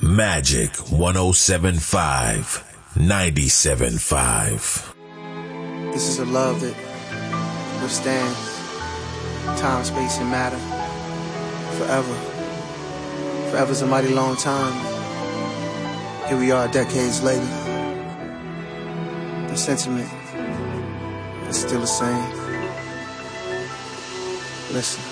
Magic 107.5, 97.5. This is a love that withstands time, space, and matter forever. Forever's a mighty long time. Here we are decades later. The sentiment is still the same. Listen.